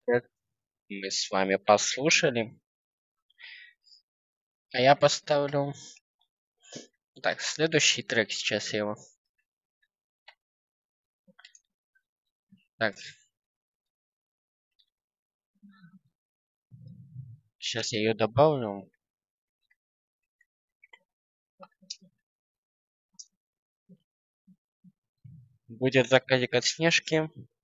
Это мы с вами послушали. А я поставлю... Так, следующий трек сейчас я его... Так, сейчас я ее добавлю. Будет закатик от Снежки.